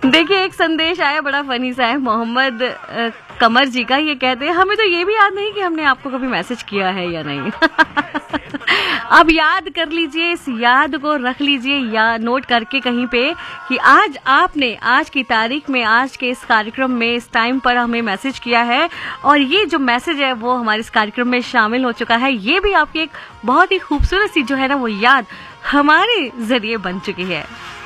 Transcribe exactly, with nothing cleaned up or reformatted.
देखिए एक संदेश आया बड़ा फनी सा है मोहम्मद अ, कमर जी का। ये कहते हैं हमें तो ये भी याद नहीं कि हमने आपको कभी मैसेज किया है या नहीं। अब याद कर लीजिए, इस याद को रख लीजिए या नोट करके कहीं पे कि आज आपने आज की तारीख में आज के इस कार्यक्रम में इस टाइम पर हमें मैसेज किया है और ये जो मैसेज है वो हमारे इस कार्यक्रम में शामिल हो चुका है। ये भी आपकी एक बहुत ही खूबसूरत सी जो है ना वो याद हमारे जरिए बन चुकी है।